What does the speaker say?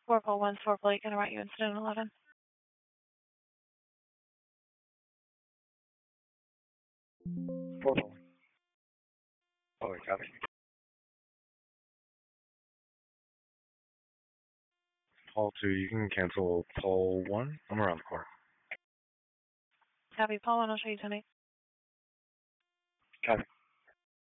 4 Blake, gonna write you incident 11. 4 Pole. Oh, wait, copy. Paul 2, you can cancel Paul 1. I'm around the corner. Copy, Paul 1, I'll show you 10-8. Copy.